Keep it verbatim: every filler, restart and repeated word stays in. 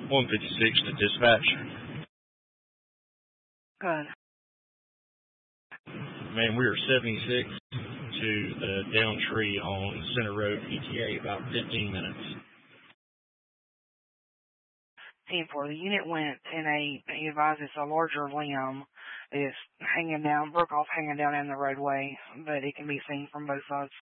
one fifty-six to dispatch. Good. Man, we are seventy-six to the down tree on Center Road, E T A, about fifteen minutes. ten four, the unit went in a, he advised it's a larger limb. It's hanging down, broke off hanging down in the roadway, but it can be seen from both sides.